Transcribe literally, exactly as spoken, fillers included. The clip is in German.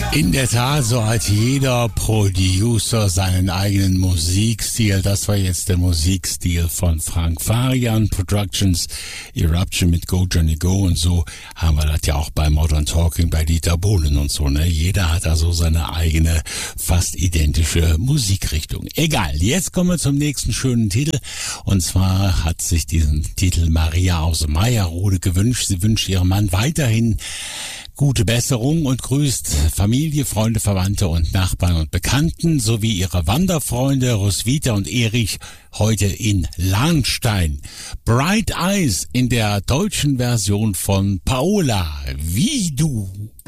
In der Tat, so hat jeder Producer seinen eigenen Musikstil. Das war jetzt der Musikstil von Frank Farian Productions, Eruption mit Go Johnny Go, und so haben wir das ja auch bei Modern Talking, bei Dieter Bohlen und so, ne? Jeder hat da so seine eigene, fast identische Musikrichtung. Egal, jetzt kommen wir zum nächsten schönen Titel, und zwar hat sich diesen Titel Maria aus Meierrode gewünscht. Sie wünscht ihrem Mann weiterhin gute Besserung und grüßt Familie, Freunde, Verwandte und Nachbarn und Bekannten sowie ihre Wanderfreunde Roswitha und Erich heute in Lahnstein. Bright Eyes in der deutschen Version von Paola, wie du.